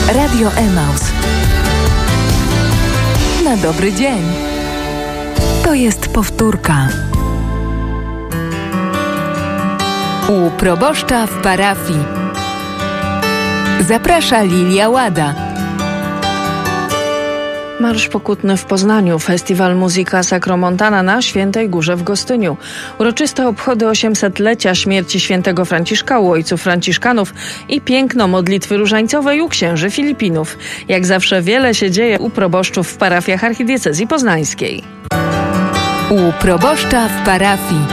Radio Emaus. Na dobry dzień. To jest powtórka. U proboszcza w parafii. Zaprasza Lilia Łada. Marsz Pokutny w Poznaniu, festiwal Musica Sacramontana na Świętej Górze w Gostyniu. Uroczyste obchody 800-lecia śmierci świętego Franciszka u ojców franciszkanów i piękno modlitwy różańcowej u księży Filipinów. Jak zawsze wiele się dzieje u proboszczów w parafiach archidiecezji poznańskiej. U proboszcza w parafii.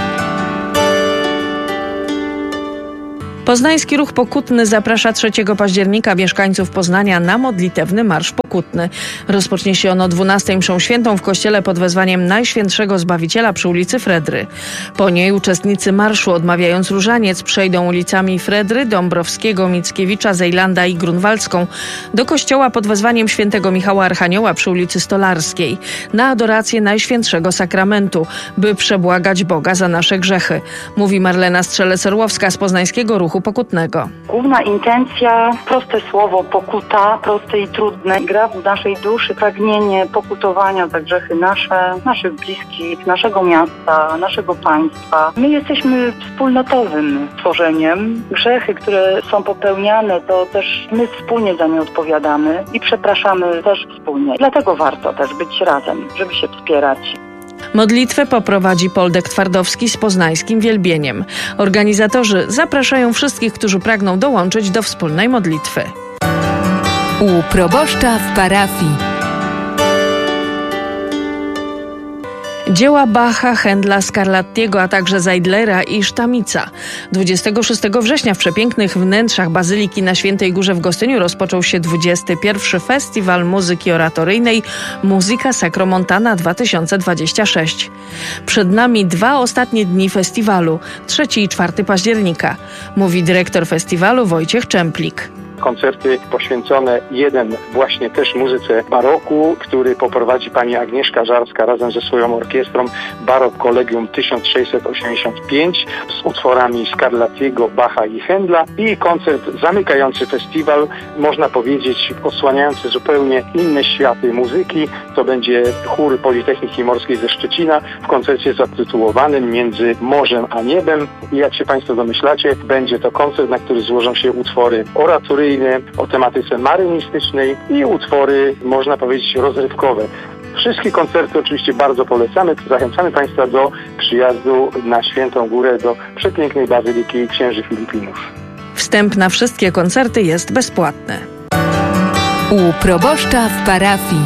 Poznański Ruch Pokutny zaprasza 3 października mieszkańców Poznania na modlitewny Marsz Pokutny. Rozpocznie się on o 12 mszą świętą w kościele pod wezwaniem Najświętszego Zbawiciela przy ulicy Fredry. Po niej uczestnicy marszu, odmawiając różaniec, przejdą ulicami Fredry, Dąbrowskiego, Mickiewicza, Zejlanda i Grunwaldzką do kościoła pod wezwaniem świętego Michała Archanioła przy ulicy Stolarskiej na adorację Najświętszego Sakramentu, by przebłagać Boga za nasze grzechy, mówi Marlena Strzelec-Orłowska z Poznańskiego Ruchu Pokutnego. Główna intencja, proste słowo pokuta, proste i trudne, gra w naszej duszy pragnienie pokutowania za grzechy nasze, naszych bliskich, naszego miasta, naszego państwa. My jesteśmy wspólnotowym tworzeniem. Grzechy, które są popełniane, to też my wspólnie za nie odpowiadamy i przepraszamy też wspólnie. Dlatego warto też być razem, żeby się wspierać. Modlitwę poprowadzi Poldek Twardowski z poznańskim wielbieniem. Organizatorzy zapraszają wszystkich, którzy pragną dołączyć do wspólnej modlitwy. U proboszcza w parafii. Dzieła Bacha, Händla, Scarlattiego, a także Zeidlera i Sztamica. 26 września w przepięknych wnętrzach Bazyliki na Świętej Górze w Gostyniu rozpoczął się 21. Festiwal Muzyki Oratoryjnej Musica Sacramontana 2026. Przed nami 2 ostatnie dni festiwalu, 3 i 4 października, mówi dyrektor festiwalu Wojciech Czemplik. Koncerty poświęcone, jeden właśnie też muzyce baroku, który poprowadzi pani Agnieszka Żarska razem ze swoją orkiestrą Barok Collegium 1685 z utworami Scarlattiego, Bacha i Händla i koncert zamykający festiwal, można powiedzieć odsłaniający zupełnie inne światy muzyki. To będzie chór Politechniki Morskiej ze Szczecina w koncercie zatytułowanym Między Morzem a Niebem i jak się państwo domyślacie, będzie to koncert, na który złożą się utwory oratoryjne o tematyce marynistycznej i utwory, można powiedzieć, rozrywkowe. Wszystkie koncerty oczywiście bardzo polecamy. Zachęcamy państwa do przyjazdu na Świętą Górę, do przepięknej Bazyliki Księży Filipinów. Wstęp na wszystkie koncerty jest bezpłatny. U proboszcza w parafii.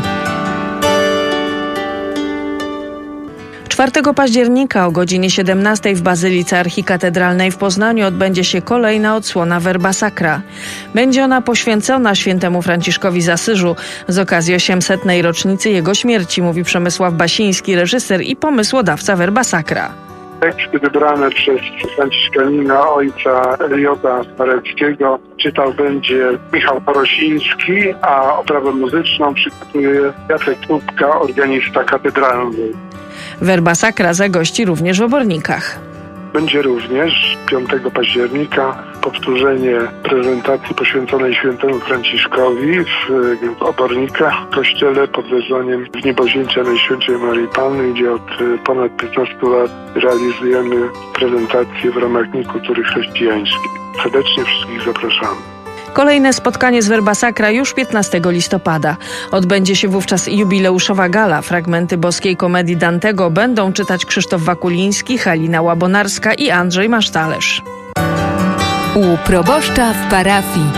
4 października o godzinie 17 w Bazylice Archikatedralnej w Poznaniu odbędzie się kolejna odsłona Verba Sacra. Będzie ona poświęcona świętemu Franciszkowi z Asyżu z okazji 800. rocznicy jego śmierci, mówi Przemysław Basiński, reżyser i pomysłodawca Verba Sacra. Teksty wybrane przez franciszkanina ojca Eliota Stareckiego czytał będzie Michał Porosiński, a oprawę muzyczną przygotuje Jacek Knupka, organista katedralny. Verba Sacra zagości również w Obornikach. Będzie również 5 października powtórzenie prezentacji poświęconej świętemu Franciszkowi w Obornikach w kościele pod wezwaniem Wniebowzięcia Najświętszej Maryi Panny, gdzie od ponad 15 lat realizujemy prezentacje w ramach Dni Kultury Chrześcijańskiej. Serdecznie wszystkich zapraszamy. Kolejne spotkanie z Verba Sacra już 15 listopada. Odbędzie się wówczas jubileuszowa gala. Fragmenty boskiej komedii Dantego będą czytać Krzysztof Wakuliński, Halina Łabonarska i Andrzej Masztalerz. U proboszcza w parafii.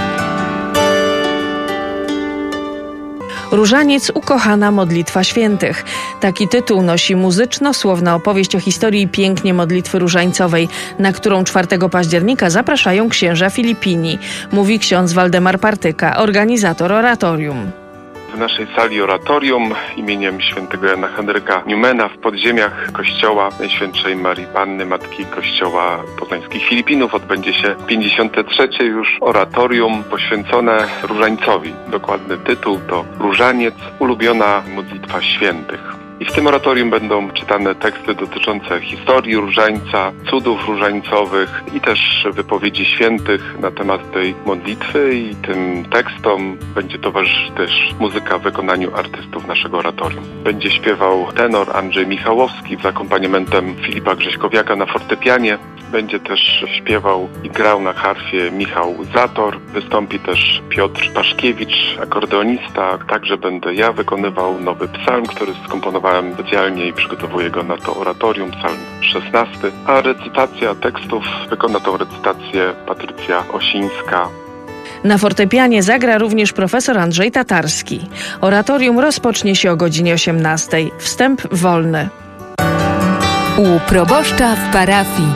Różaniec ukochana modlitwa świętych. Taki tytuł nosi muzyczno-słowna opowieść o historii pięknie modlitwy różańcowej, na którą 4 października zapraszają księża Filipini, mówi ksiądz Waldemar Partyka, organizator oratorium. W naszej sali oratorium imieniem świętego Jana Henryka Newmana w podziemiach kościoła Najświętszej Marii Panny, Matki Kościoła Poznańskich Filipinów odbędzie się 53. już oratorium poświęcone Różańcowi. Dokładny tytuł to Różaniec, ulubiona modlitwa świętych. I w tym oratorium będą czytane teksty dotyczące historii różańca, cudów różańcowych i też wypowiedzi świętych na temat tej modlitwy i tym tekstom będzie towarzyszyć też muzyka w wykonaniu artystów naszego oratorium. Będzie śpiewał tenor Andrzej Michałowski z akompaniamentem Filipa Grześkowiaka na fortepianie. Będzie też śpiewał i grał na harfie Michał Zator. Wystąpi też Piotr Paszkiewicz, akordeonista. Także będę ja wykonywał nowy psalm, który skomponowałem specjalnie i przygotowuję go na to oratorium, psalm 16. A recytacja tekstów wykona tą recytację Patrycja Osińska. Na fortepianie zagra również profesor Andrzej Tatarski. Oratorium rozpocznie się o godzinie 18. Wstęp wolny. U proboszcza w parafii.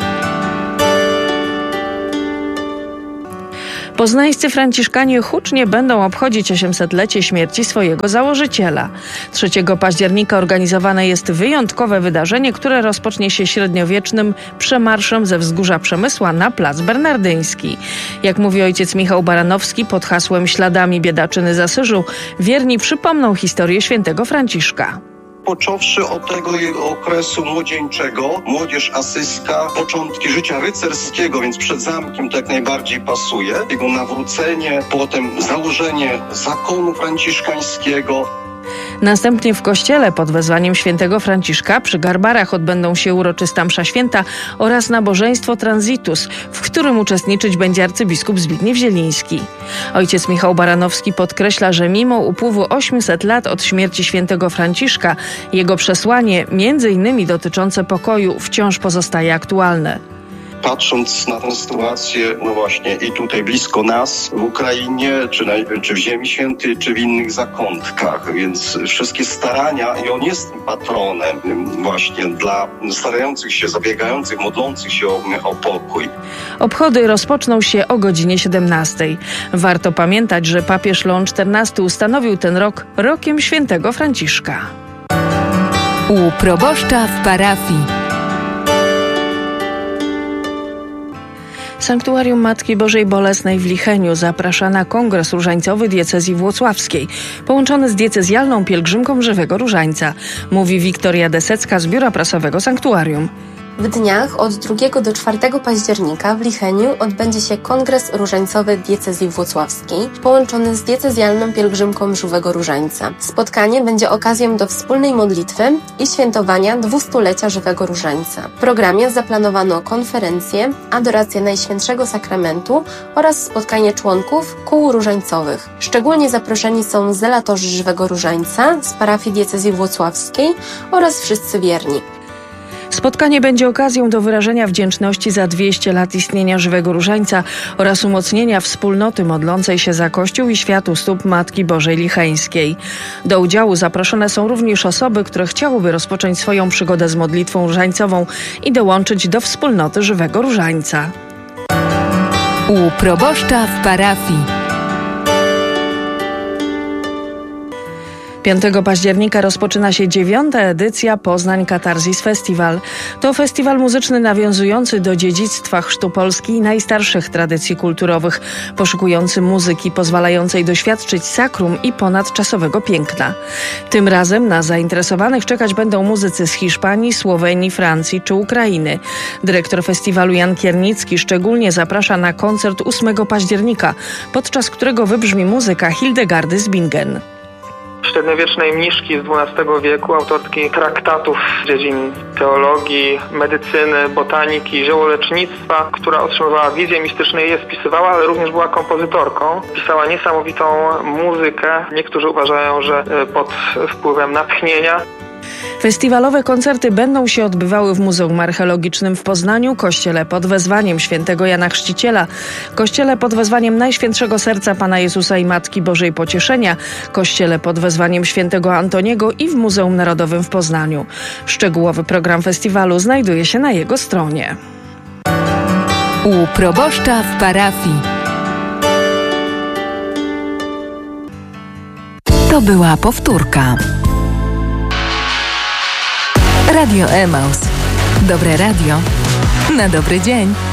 Poznańscy franciszkanie hucznie będą obchodzić 800-lecie śmierci swojego założyciela. 3 października organizowane jest wyjątkowe wydarzenie, które rozpocznie się średniowiecznym przemarszem ze wzgórza Przemysła na Plac Bernardyński. Jak mówi ojciec Michał Baranowski pod hasłem Śladami biedaczyny z Asyżu, wierni przypomną historię świętego Franciszka. Począwszy od tego jego okresu młodzieńczego, młodzież asyjska, początki życia rycerskiego, więc przed zamkiem to jak najbardziej pasuje. Jego nawrócenie, potem założenie zakonu franciszkańskiego. Następnie w kościele pod wezwaniem świętego Franciszka przy Garbarach odbędą się uroczysta msza święta oraz nabożeństwo Transitus, w którym uczestniczyć będzie arcybiskup Zbigniew Zieliński. Ojciec Michał Baranowski podkreśla, że mimo upływu 800 lat od śmierci świętego Franciszka, jego przesłanie, między innymi dotyczące pokoju, wciąż pozostaje aktualne. Patrząc na tę sytuację, no właśnie i tutaj blisko nas, w Ukrainie, czy w Ziemi Świętej, czy w innych zakątkach, więc wszystkie starania, i on jest patronem właśnie dla starających się, zabiegających, modlących się o pokój. Obchody rozpoczną się o godzinie 17. Warto pamiętać, że papież Leon XIV ustanowił ten rok rokiem świętego Franciszka. U proboszcza w parafii. Sanktuarium Matki Bożej Bolesnej w Licheniu zaprasza na kongres różańcowy diecezji włocławskiej, połączony z diecezjalną pielgrzymką Żywego Różańca, mówi Wiktoria Desecka z Biura Prasowego Sanktuarium. W dniach od 2 do 4 października w Licheniu odbędzie się Kongres Różańcowy Diecezji Włocławskiej, połączony z diecezjalną pielgrzymką Żywego Różańca. Spotkanie będzie okazją do wspólnej modlitwy i świętowania 200-lecia Żywego Różańca. W programie zaplanowano konferencję, adorację Najświętszego Sakramentu oraz spotkanie członków kół różańcowych. Szczególnie zaproszeni są zelatorzy Żywego Różańca z parafii diecezji włocławskiej oraz wszyscy wierni. Spotkanie będzie okazją do wyrażenia wdzięczności za 200 lat istnienia Żywego Różańca oraz umocnienia wspólnoty modlącej się za Kościół i świat u stóp Matki Bożej Licheńskiej. Do udziału zaproszone są również osoby, które chciałyby rozpocząć swoją przygodę z modlitwą różańcową i dołączyć do wspólnoty Żywego Różańca. U proboszcza w parafii. 5 października rozpoczyna się 9. edycja Poznań Katarzys Festival. To festiwal muzyczny nawiązujący do dziedzictwa chrztu Polski i najstarszych tradycji kulturowych, poszukujący muzyki pozwalającej doświadczyć sakrum i ponadczasowego piękna. Tym razem na zainteresowanych czekać będą muzycy z Hiszpanii, Słowenii, Francji czy Ukrainy. Dyrektor festiwalu Jan Kiernicki szczególnie zaprasza na koncert 8 października, podczas którego wybrzmi muzyka Hildegardy z Bingen. Średniowiecznej mniszki z XII wieku, autorki traktatów z dziedzin teologii, medycyny, botaniki, ziołolecznictwa, która otrzymywała wizje mistyczne i je spisywała, ale również była kompozytorką. Pisała niesamowitą muzykę. Niektórzy uważają, że pod wpływem natchnienia. Festiwalowe koncerty będą się odbywały w Muzeum Archeologicznym w Poznaniu, kościele pod wezwaniem świętego Jana Chrzciciela, kościele pod wezwaniem Najświętszego Serca Pana Jezusa i Matki Bożej Pocieszenia, kościele pod wezwaniem świętego Antoniego i w Muzeum Narodowym w Poznaniu. Szczegółowy program festiwalu znajduje się na jego stronie. U proboszcza w parafii. To była powtórka. Radio Emaus. Dobre radio na dobry dzień.